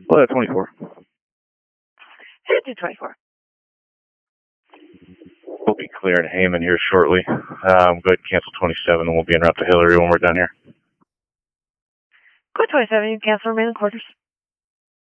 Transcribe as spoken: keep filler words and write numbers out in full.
Well, twenty-four. fifty twenty-four. We'll be clearing Heyman here shortly. Um, go ahead and cancel twenty-seven, and we'll be en route to Hillary when we're done here. Go twenty-seven, you can cancel remaining quarters.